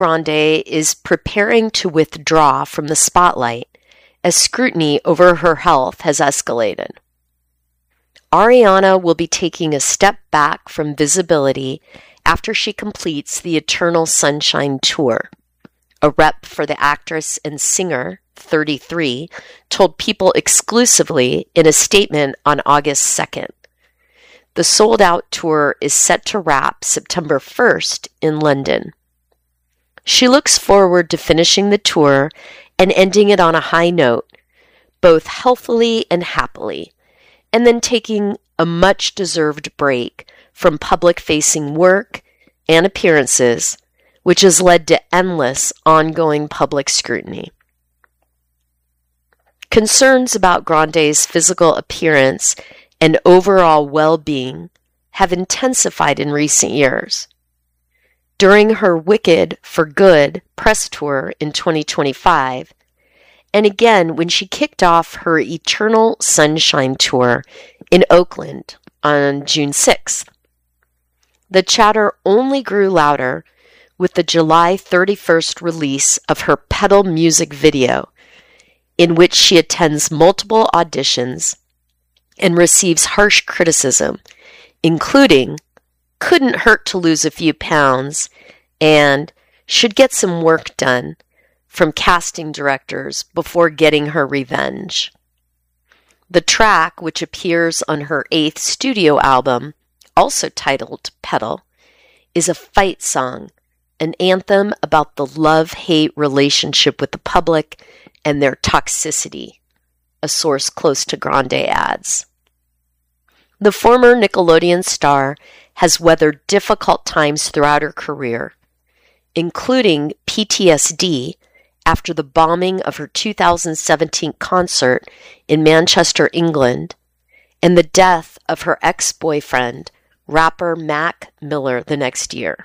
Grande is preparing to withdraw from the spotlight as scrutiny over her health has escalated. Ariana will be taking a step back from visibility after she completes the Eternal Sunshine Tour. A rep for the actress and singer, 33, told People exclusively in a statement on August 2nd. The sold-out tour is set to wrap September 1st in London. She looks forward to finishing the tour and ending it on a high note, both healthily and happily, and then taking a much-deserved break from public-facing work and appearances, which has led to endless ongoing public scrutiny. Concerns about Grande's physical appearance and overall well-being have intensified in recent years. During her Wicked for Good press tour in 2025, and again when she kicked off her Eternal Sunshine Tour in Oakland on June 6th. The chatter only grew louder with the July 31st release of her Pedal music video, in which she attends multiple auditions and receives harsh criticism, including couldn't hurt to lose a few pounds and should get some work done from casting directors before getting her revenge. The track, which appears on her 8th studio album, also titled Pedal, is a fight song, an anthem about the love-hate relationship with the public and their toxicity, a source close to Grande adds. The former Nickelodeon star has weathered difficult times throughout her career, including PTSD after the bombing of her 2017 concert in Manchester, England, and the death of her ex-boyfriend, rapper Mac Miller, the next year.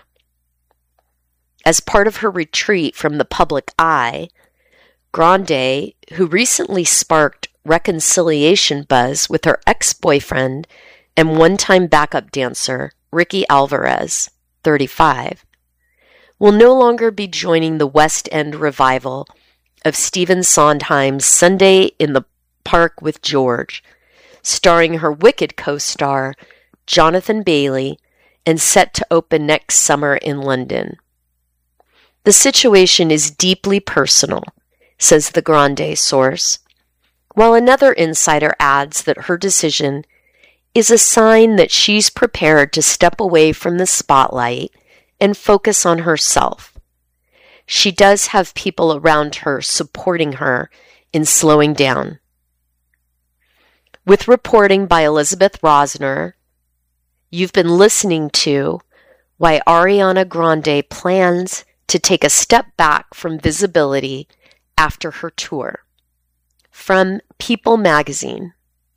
As part of her retreat from the public eye, Grande, who recently sparked reconciliation buzz with her ex-boyfriend and one-time backup dancer, Ricky Alvarez, 35, will no longer be joining the West End revival of Stephen Sondheim's Sunday in the Park with George, starring her Wicked co-star, Jonathan Bailey, and set to open next summer in London. The situation is deeply personal, says the Grande source, while another insider adds that her decision is a sign that she's prepared to step away from the spotlight and focus on herself. She does have people around her supporting her in slowing down. With reporting by Elizabeth Rosner, you've been listening to why Ariana Grande plans to take a step back from visibility after her tour. From People magazine.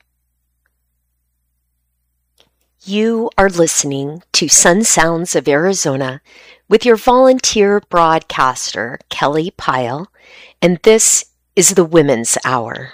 You are listening to Sun Sounds of Arizona with your volunteer broadcaster, Kelly Pyle, and this is the Women's Hour.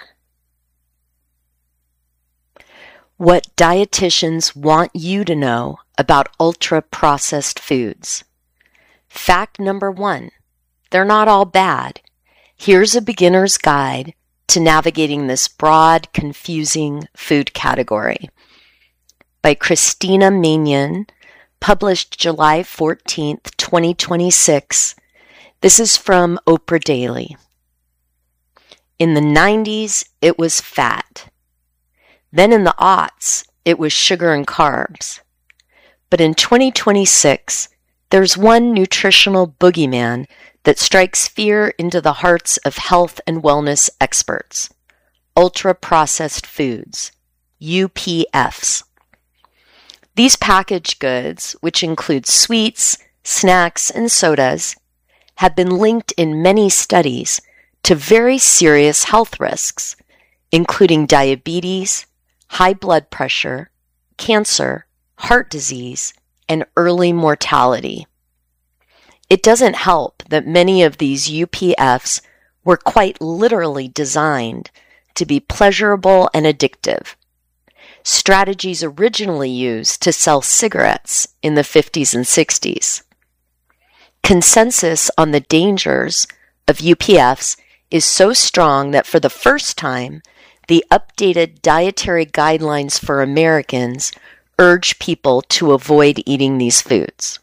What dietitians want you to know about ultra-processed foods. Fact number 1, they're not all bad. Here's a beginner's guide to navigating this broad, confusing food category. By Christina Manion, published July 14th, 2026. This is from Oprah Daily. In the 90s, it was fat. Then in the aughts, it was sugar and carbs. But in 2026, there's one nutritional boogeyman that strikes fear into the hearts of health and wellness experts. Ultra-processed foods, UPFs. These packaged goods, which include sweets, snacks, and sodas, have been linked in many studies to very serious health risks, including diabetes, high blood pressure, cancer, heart disease, and early mortality. It doesn't help that many of these UPFs were quite literally designed to be pleasurable and addictive. Strategies originally used to sell cigarettes in the 50s and 60s. Consensus on the dangers of UPFs is so strong that for the first time, the updated dietary guidelines for Americans urge people to avoid eating these foods.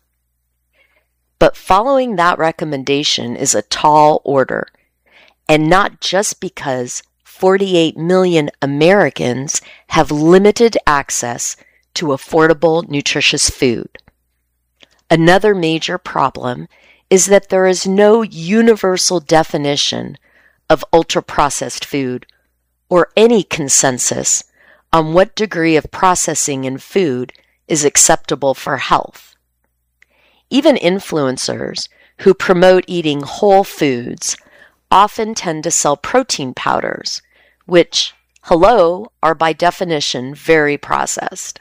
But following that recommendation is a tall order, and not just because 48 million Americans have limited access to affordable, nutritious food. Another major problem is that there is no universal definition of ultra-processed food or any consensus on what degree of processing in food is acceptable for health. Even influencers who promote eating whole foods often tend to sell protein powders, which, are by definition very processed.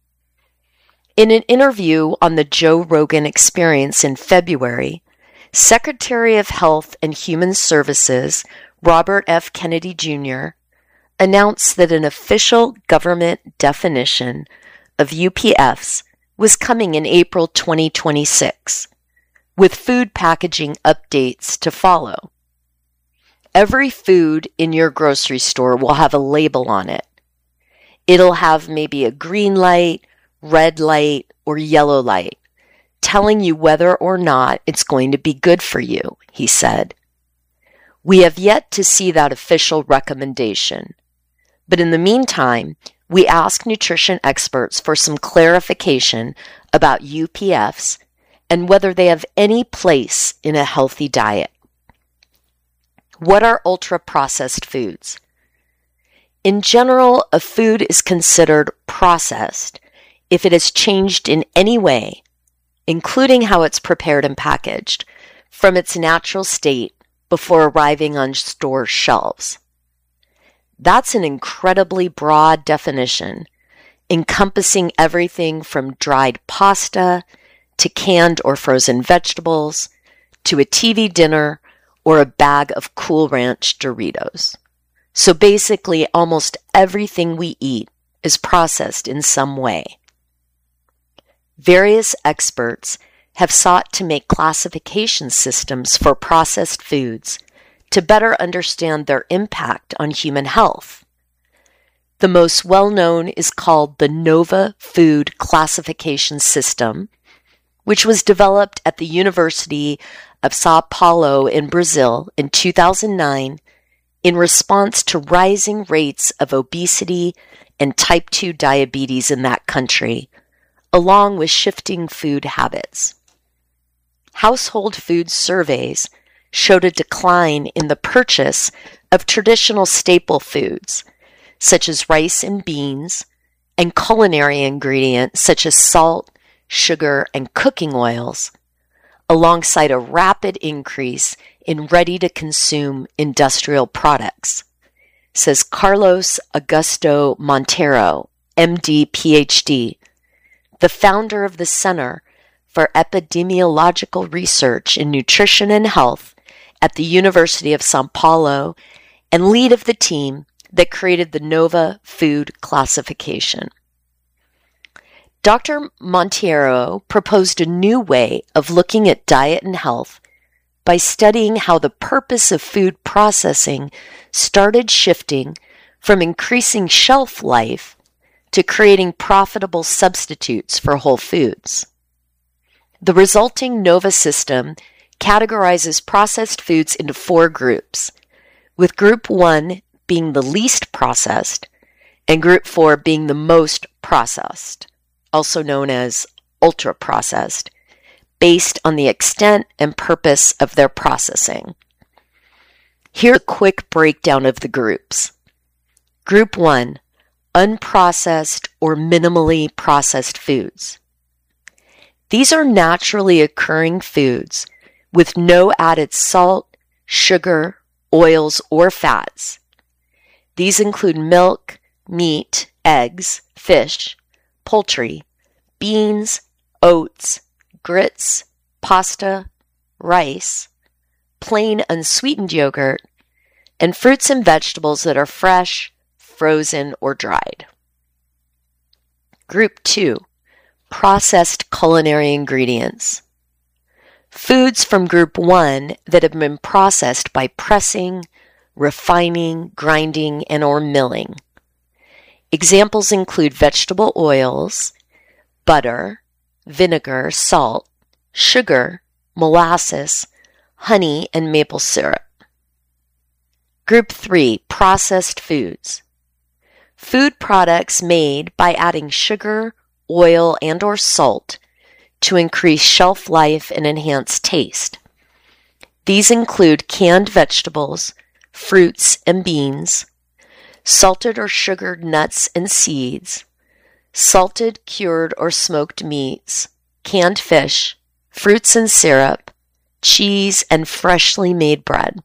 In an interview on the Joe Rogan Experience in February, Secretary of Health and Human Services Robert F. Kennedy Jr. announced that an official government definition of UPFs was coming in April 2026, with food packaging updates to follow. Every food in your grocery store will have a label on it. It'll have maybe a green light, red light, or yellow light, telling you whether or not it's going to be good for you, he said. We have yet to see that official recommendation, but in the meantime, we ask nutrition experts for some clarification about UPFs and whether they have any place in a healthy diet. What are ultra-processed foods? In general, a food is considered processed if it is changed in any way, including how it's prepared and packaged, from its natural state before arriving on store shelves. That's an incredibly broad definition, encompassing everything from dried pasta to canned or frozen vegetables to a TV dinner or a bag of Cool Ranch Doritos. So basically, almost everything we eat is processed in some way. Various experts have sought to make classification systems for processed foods to better understand their impact on human health. The most well-known is called the NOVA Food Classification System, which was developed at the University of Sao Paulo in Brazil in 2009 in response to rising rates of obesity and type 2 diabetes in that country, along with shifting food habits. Household food surveys showed a decline in the purchase of traditional staple foods, such as rice and beans, and culinary ingredients such as salt, sugar, and cooking oils, alongside a rapid increase in ready-to-consume industrial products, says Carlos Augusto Monteiro, MD, PhD, the founder of the Center for Epidemiological Research in Nutrition and Health at the University of Sao Paulo and lead of the team that created the NOVA food classification. Dr. Monteiro proposed a new way of looking at diet and health by studying how the purpose of food processing started shifting from increasing shelf life to creating profitable substitutes for whole foods. The resulting NOVA system categorizes processed foods into 4 groups, with Group 1 being the least processed and Group 4 being the most processed, also known as ultra-processed, based on the extent and purpose of their processing. Here's a quick breakdown of the groups. Group 1, unprocessed or minimally processed foods. These are naturally occurring foods with no added salt, sugar, oils, or fats. These include milk, meat, eggs, fish, poultry, beans, oats, grits, pasta, rice, plain unsweetened yogurt, and fruits and vegetables that are fresh, frozen, or dried. Group 2, processed culinary ingredients. Foods from Group 1 that have been processed by pressing, refining, grinding, and or milling. Examples include vegetable oils, butter, vinegar, salt, sugar, molasses, honey, and maple syrup. Group 3, processed foods. Food products made by adding sugar, oil, and or salt to increase shelf life and enhance taste. These include canned vegetables, fruits and beans, salted or sugared nuts and seeds, salted, cured, or smoked meats, canned fish, fruits and syrup, cheese, and freshly made bread.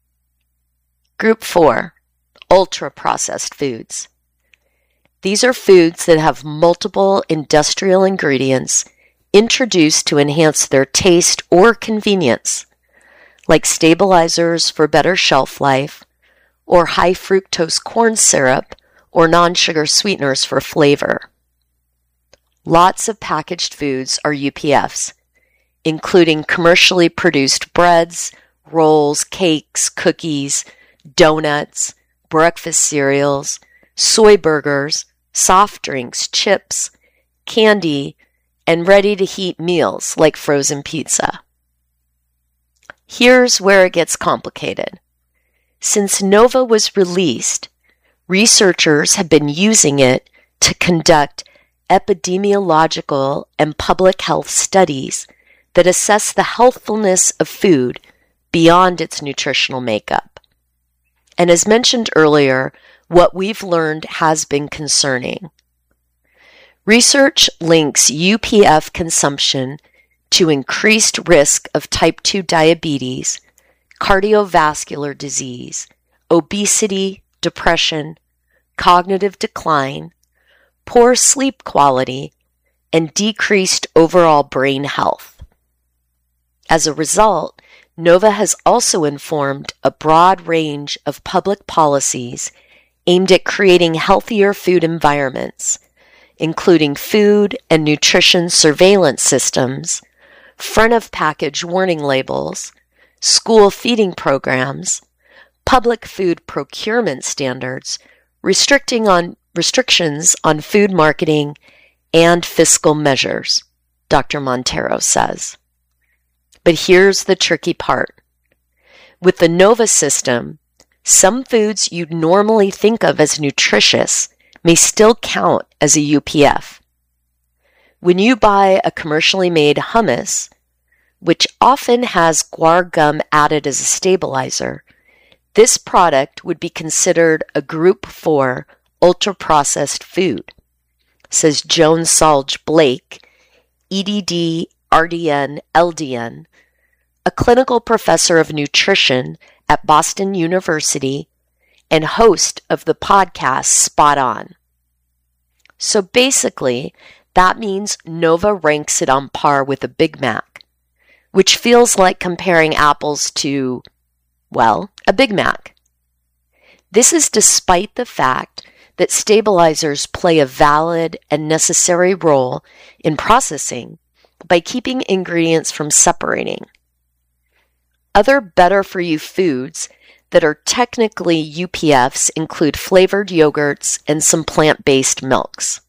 Group 4, ultra-processed foods. These are foods that have multiple industrial ingredients introduced to enhance their taste or convenience, like stabilizers for better shelf life, or high fructose corn syrup, or non-sugar sweeteners for flavor. Lots of packaged foods are UPFs, including commercially produced breads, rolls, cakes, cookies, donuts, breakfast cereals, soy burgers, soft drinks, chips, candy, and ready-to-heat meals like frozen pizza. Here's where it gets complicated. Since Nova was released, researchers have been using it to conduct epidemiological and public health studies that assess the healthfulness of food beyond its nutritional makeup. And as mentioned earlier, what we've learned has been concerning. Research links UPF consumption to increased risk of type 2 diabetes, cardiovascular disease, obesity, depression, cognitive decline, poor sleep quality, and decreased overall brain health. As a result, Nova has also informed a broad range of public policies aimed at creating healthier food environments, including food and nutrition surveillance systems, front-of-package warning labels, school feeding programs, public food procurement standards, restrictions on food marketing, and fiscal measures, Dr. Montero says. But here's the tricky part. With the Nova system, some foods you'd normally think of as nutritious may still count as a UPF. When you buy a commercially made hummus, which often has guar gum added as a stabilizer, this product would be considered a Group 4 ultra-processed food, says Joan Salge Blake, EDD, RDN, LDN, a clinical professor of nutrition at Boston University and host of the podcast Spot On. So basically, that means Nova ranks it on par with a Big Mac, which feels like comparing apples to, well, a Big Mac. This is despite the fact that stabilizers play a valid and necessary role in processing by keeping ingredients from separating. Other better-for-you foods that are technically UPFs include flavored yogurts and some plant-based milks.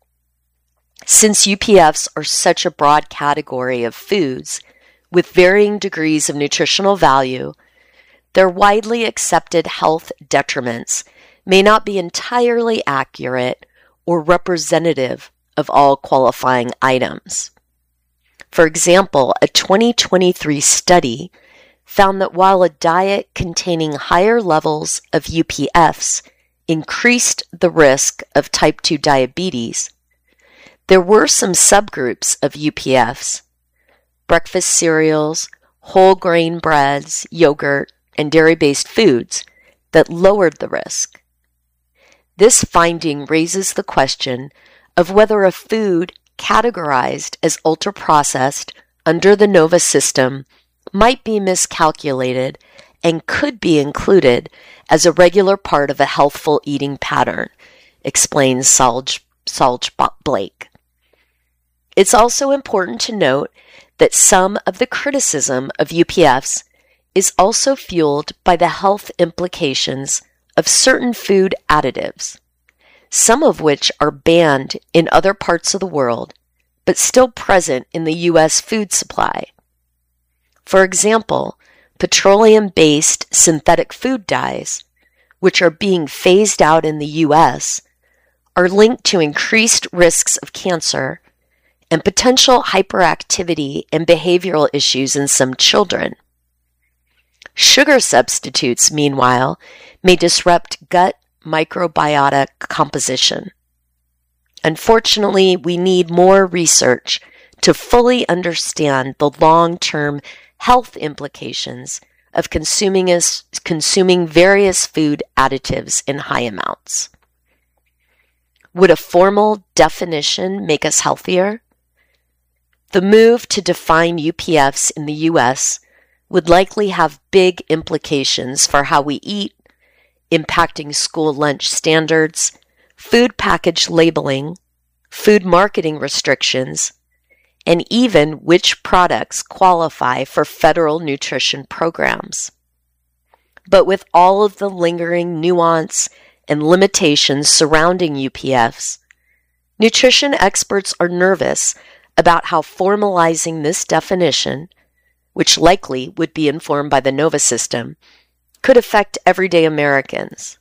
Since UPFs are such a broad category of foods with varying degrees of nutritional value, their widely accepted health detriments may not be entirely accurate or representative of all qualifying items. For example, a 2023 study found that while a diet containing higher levels of UPFs increased the risk of type 2 diabetes, there were some subgroups of UPFs, breakfast cereals, whole grain breads, yogurt, and dairy-based foods, that lowered the risk. This finding raises the question of whether a food categorized as ultra-processed under the Nova system might be miscalculated and could be included as a regular part of a healthful eating pattern, explains Salge Blake. It's also important to note that some of the criticism of UPFs is also fueled by the health implications of certain food additives, some of which are banned in other parts of the world, but still present in the U.S. food supply. For example, petroleum-based synthetic food dyes, which are being phased out in the U.S., are linked to increased risks of cancer and potential hyperactivity and behavioral issues in some children. Sugar substitutes, meanwhile, may disrupt gut microbiota composition. Unfortunately, we need more research to fully understand the long-term health implications of consuming various food additives in high amounts. Would a formal definition make us healthier? The move to define UPFs in the U.S. would likely have big implications for how we eat, impacting school lunch standards, food package labeling, food marketing restrictions, and even which products qualify for federal nutrition programs. But with all of the lingering nuance and limitations surrounding UPFs, nutrition experts are nervous about how formalizing this definition, which likely would be informed by the NOVA system, could affect everyday Americans.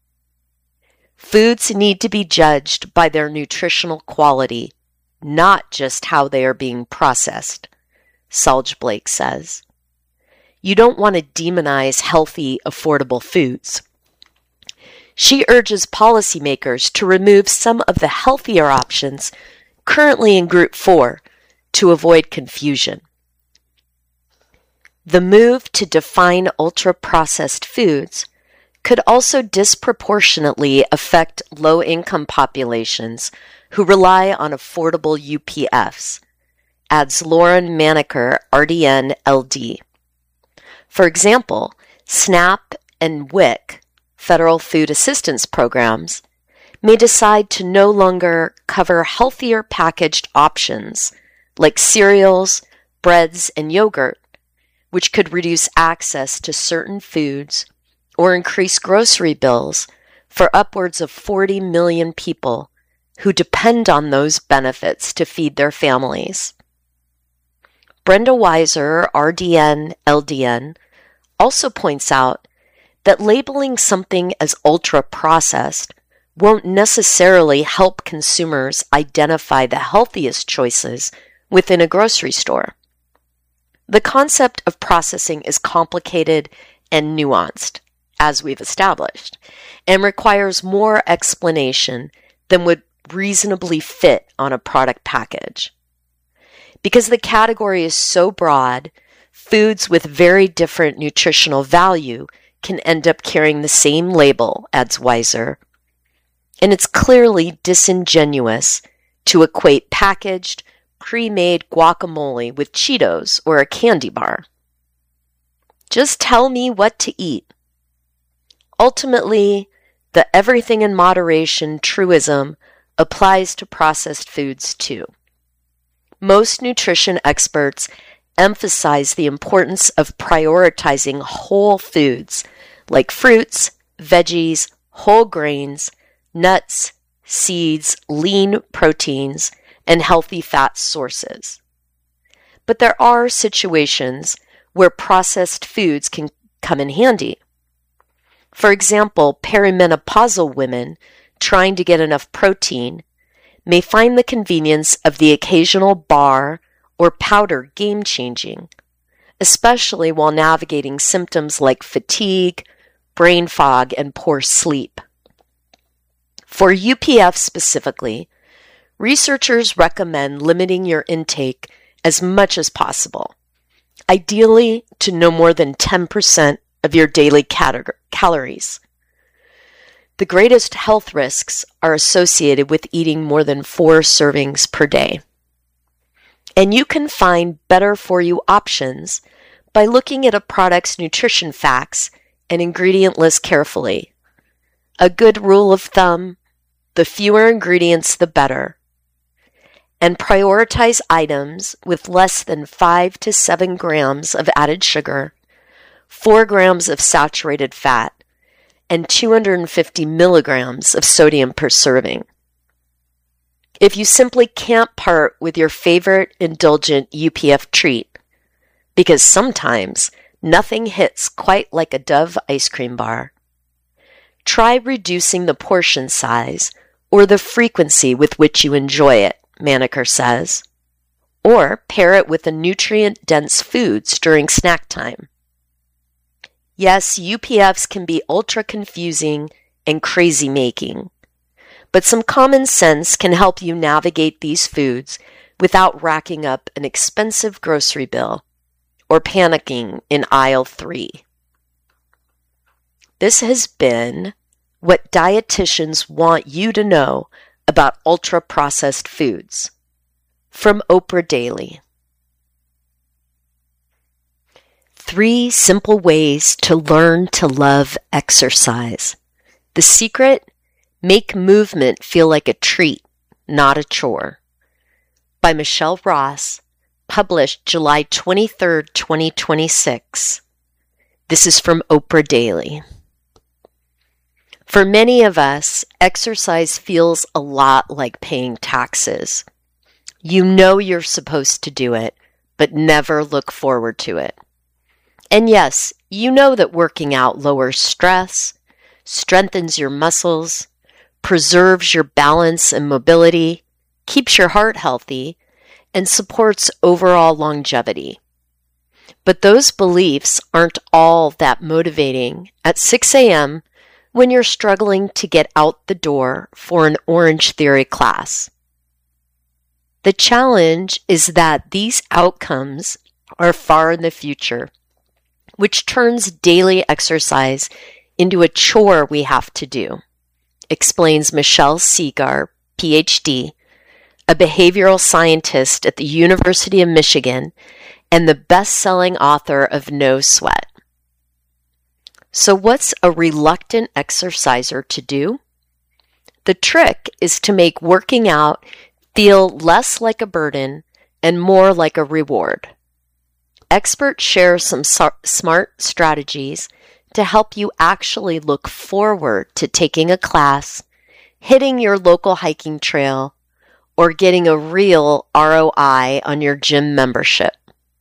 Foods need to be judged by their nutritional quality, not just how they are being processed, Salge Blake says. You don't want to demonize healthy, affordable foods. She urges policymakers to remove some of the healthier options currently in Group 4 to avoid confusion. The move to define ultra-processed foods could also disproportionately affect low-income populations who rely on affordable UPFs, adds Lauren Maneker, RDN LD. For example, SNAP and WIC, Federal Food Assistance Programs, may decide to no longer cover healthier packaged options like cereals, breads, and yogurt, which could reduce access to certain foods or increase grocery bills for upwards of 40 million people who depend on those benefits to feed their families. Brenda Weiser, RDN LDN, also points out that labeling something as ultra-processed won't necessarily help consumers identify the healthiest choices within a grocery store. The concept of processing is complicated and nuanced, as we've established, and requires more explanation than would reasonably fit on a product package. Because the category is so broad, foods with very different nutritional value can end up carrying the same label, adds Weiser. And it's clearly disingenuous to equate packaged, pre-made guacamole with Cheetos or a candy bar. Just tell me what to eat. Ultimately, the everything in moderation truism applies to processed foods too. Most nutrition experts emphasize the importance of prioritizing whole foods like fruits, veggies, whole grains, nuts, seeds, lean proteins, and healthy fat sources. But there are situations where processed foods can come in handy. For example, perimenopausal women trying to get enough protein may find the convenience of the occasional bar or powder game-changing, especially while navigating symptoms like fatigue, brain fog, and poor sleep. For UPF specifically, researchers recommend limiting your intake as much as possible, ideally to no more than 10% of your daily calories. The greatest health risks are associated with eating more than 4 servings per day. And you can find better for you options by looking at a product's nutrition facts and ingredient list carefully. A good rule of thumb: the fewer ingredients, the better. and prioritize items with less than 5 to 7 grams of added sugar, 4 grams of saturated fat, and 250 milligrams of sodium per serving. If you simply can't part with your favorite indulgent UPF treat, because sometimes nothing hits quite like a Dove ice cream bar, try reducing the portion size or the frequency with which you enjoy it, Maneker says, or pair it with a nutrient-dense foods during snack time. Yes, UPFs can be ultra-confusing and crazy-making, but some common sense can help you navigate these foods without racking up an expensive grocery bill or panicking in aisle 3. This has been what dietitians want you to know about ultra-processed foods from Oprah Daily. 3 simple ways to learn to love exercise. The secret: make movement feel like a treat, not a chore. By Michelle Ross, published July 23, 2026. This is from Oprah Daily. For many of us, exercise feels a lot like paying taxes. You know you're supposed to do it, but never look forward to it. And yes, you know that working out lowers stress, strengthens your muscles, preserves your balance and mobility, keeps your heart healthy, and supports overall longevity. But those beliefs aren't all that motivating at 6 a.m. when you're struggling to get out the door for an Orange Theory class. The challenge is that these outcomes are far in the future, which turns daily exercise into a chore we have to do, explains Michelle Segar, PhD, a behavioral scientist at the University of Michigan and the best-selling author of No Sweat. So what's a reluctant exerciser to do? The trick is to make working out feel less like a burden and more like a reward. Experts share some smart strategies to help you actually look forward to taking a class, hitting your local hiking trail, or getting a real ROI on your gym membership.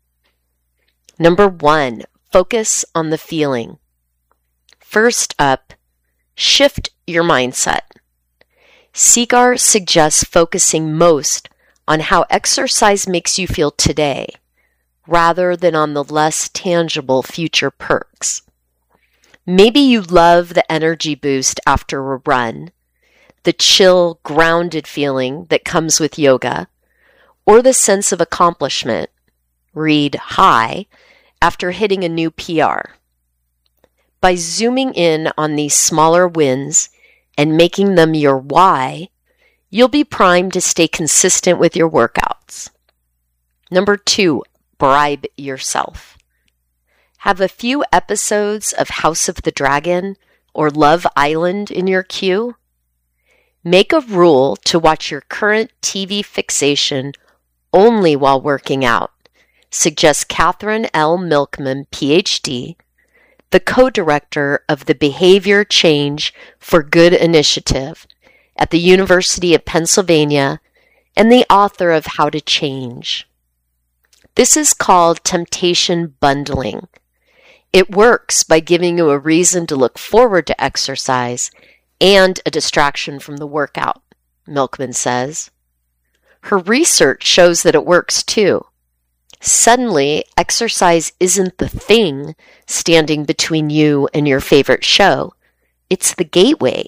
Number 1, focus on the feeling. First up, shift your mindset. Segar suggests focusing most on how exercise makes you feel today, rather than on the less tangible future perks. Maybe you love the energy boost after a run, the chill, grounded feeling that comes with yoga, or the sense of accomplishment, read high, after hitting a new PR. By zooming in on these smaller wins and making them your why, you'll be primed to stay consistent with your workouts. Number 2, bribe yourself. Have a few episodes of House of the Dragon or Love Island in your queue? Make a rule to watch your current TV fixation only while working out, suggests Catherine L. Milkman, PhD, the co-director of the Behavior Change for Good initiative at the University of Pennsylvania and the author of How to Change. This is called temptation bundling. It works by giving you a reason to look forward to exercise and a distraction from the workout, Milkman says. Her research shows that it works too. Suddenly, exercise isn't the thing standing between you and your favorite show. It's the gateway.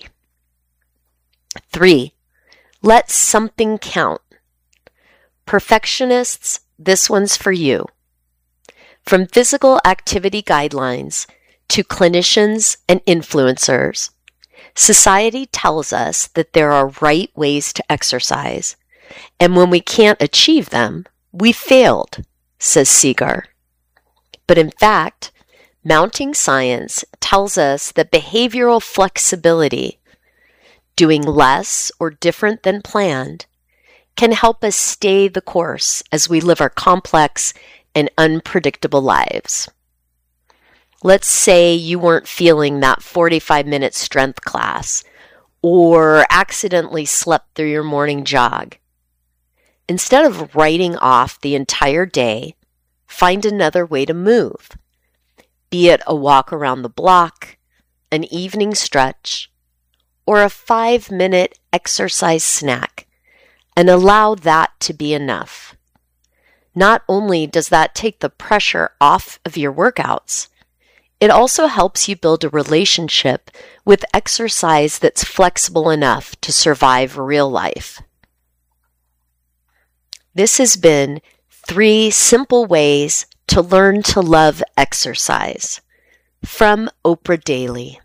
3, let something count. Perfectionists, this one's for you. From physical activity guidelines to clinicians and influencers, society tells us that there are right ways to exercise, and when we can't achieve them, we failed, says Segar. But in fact, mounting science tells us that behavioral flexibility, doing less or different than planned, can help us stay the course as we live our complex and unpredictable lives. Let's say you weren't feeling that 45-minute strength class or accidentally slept through your morning jog. Instead of writing off the entire day, find another way to move, be it a walk around the block, an evening stretch, or a 5-minute exercise snack, and allow that to be enough. Not only does that take the pressure off of your workouts, it also helps you build a relationship with exercise that's flexible enough to survive real life. This has been 3 simple ways to learn to love exercise from Oprah Daily.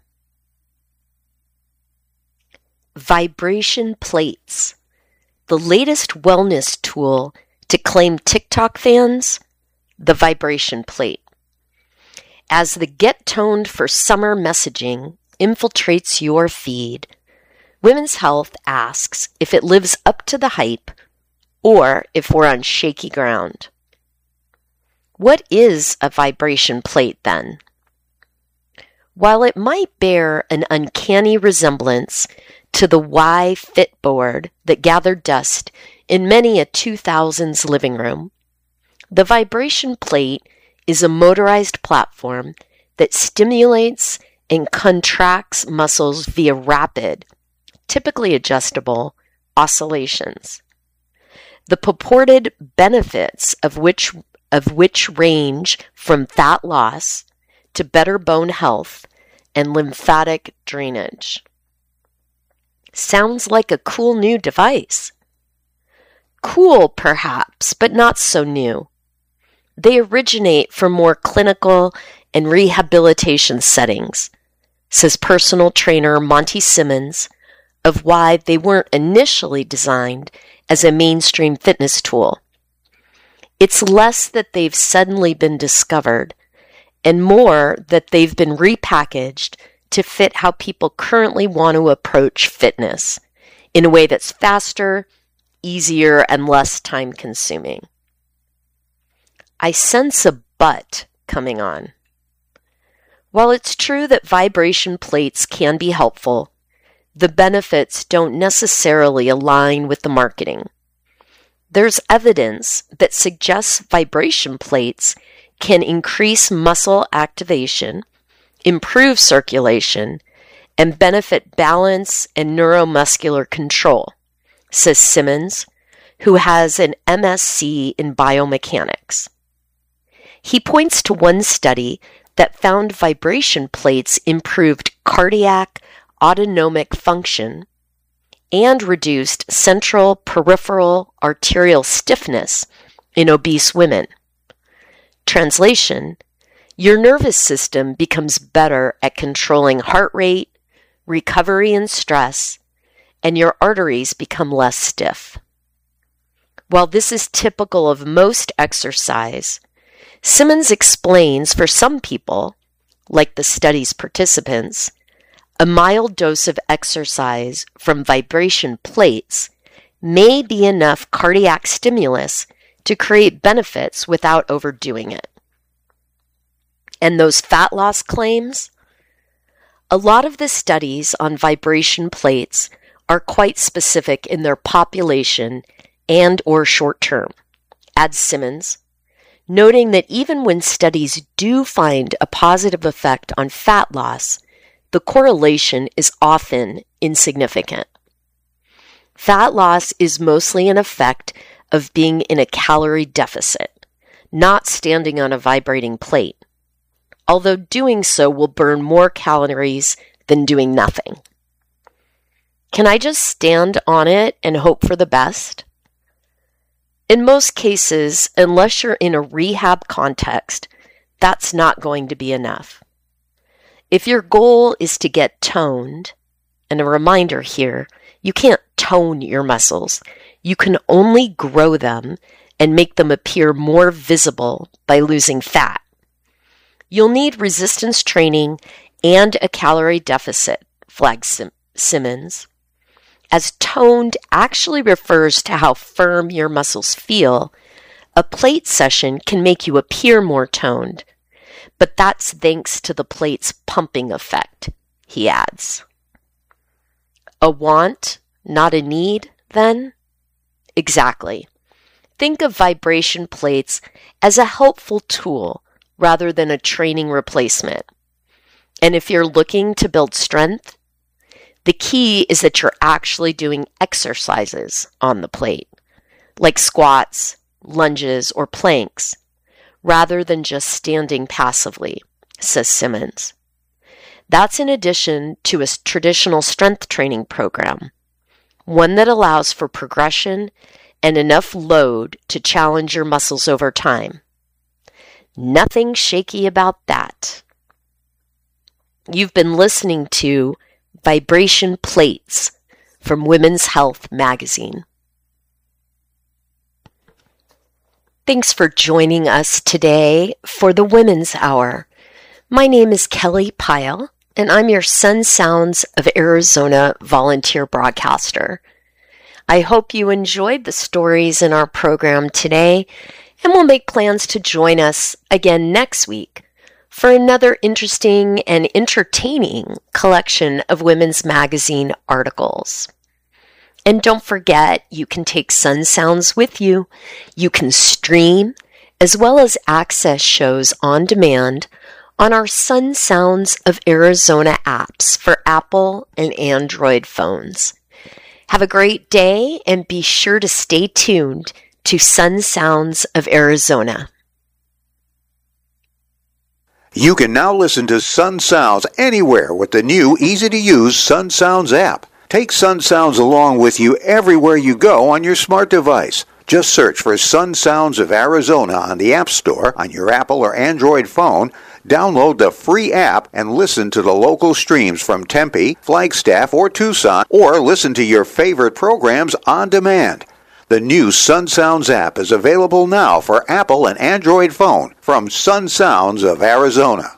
Vibration plates, the latest wellness tool to claim TikTok fans, the vibration plate. As the Get Toned for Summer messaging infiltrates your feed, Women's Health asks if it lives up to the hype or if we're on shaky ground. What is a vibration plate then? While it might bear an uncanny resemblance to the Y Fit board that gathered dust in many a 2000s living room, the vibration plate is a motorized platform that stimulates and contracts muscles via rapid, typically adjustable, oscillations. The purported benefits of which range from fat loss to better bone health and lymphatic drainage. Sounds like a cool new device. Cool, perhaps, but not so new. They originate from more clinical and rehabilitation settings, says personal trainer Monty Simmons, of why they weren't initially designed as a mainstream fitness tool. It's less that they've suddenly been discovered and more that they've been repackaged to fit how people currently want to approach fitness in a way that's faster, easier, and less time-consuming. I sense a but coming on. While it's true that vibration plates can be helpful, the benefits don't necessarily align with the marketing. There's evidence that suggests vibration plates can increase muscle activation, improve circulation, and benefit balance and neuromuscular control, says Simmons, who has an MSc in biomechanics. He points to one study that found vibration plates improved cardiac autonomic function and reduced central peripheral arterial stiffness in obese women. Translation: your nervous system becomes better at controlling heart rate, recovery and stress, and your arteries become less stiff. While this is typical of most exercise, Simmons explains for some people, like the study's participants, a mild dose of exercise from vibration plates may be enough cardiac stimulus to create benefits without overdoing it. And those fat loss claims? A lot of the studies on vibration plates are quite specific in their population and or short term, adds Simmons, noting that even when studies do find a positive effect on fat loss, the correlation is often insignificant. Fat loss is mostly an effect of being in a calorie deficit, not standing on a vibrating plate, although doing so will burn more calories than doing nothing. Can I just stand on it and hope for the best? In most cases, unless you're in a rehab context, that's not going to be enough. If your goal is to get toned, and a reminder here, you can't tone your muscles. You can only grow them and make them appear more visible by losing fat. You'll need resistance training and a calorie deficit, flags Simmons. As toned actually refers to how firm your muscles feel, a plate session can make you appear more toned, but that's thanks to the plate's pumping effect, he adds. A want, not a need, then? Exactly. Think of vibration plates as a helpful tool rather than a training replacement. And if you're looking to build strength, the key is that you're actually doing exercises on the plate, like squats, lunges, or planks, rather than just standing passively, says Simmons. That's in addition to a traditional strength training program, one that allows for progression and enough load to challenge your muscles over time. Nothing shaky about that. You've been listening to Vibration Plates from Women's Health magazine. Thanks for joining us today for the Women's Hour. My name is Kelly Pyle, and I'm your Sun Sounds of Arizona volunteer broadcaster. I hope you enjoyed the stories in our program today, and will make plans to join us again next week for another interesting and entertaining collection of women's magazine articles. And don't forget, you can take Sun Sounds with you. You can stream as well as access shows on demand on our Sun Sounds of Arizona apps for Apple and Android phones. Have a great day and be sure to stay tuned to Sun Sounds of Arizona. You can now listen to Sun Sounds anywhere with the new easy-to-use Sun Sounds app. Take Sun Sounds along with you everywhere you go on your smart device. Just search for Sun Sounds of Arizona on the App Store on your Apple or Android phone, download the free app, and listen to the local streams from Tempe, Flagstaff, or Tucson, or listen to your favorite programs on demand. The new Sun Sounds app is available now for Apple and Android phone from Sun Sounds of Arizona.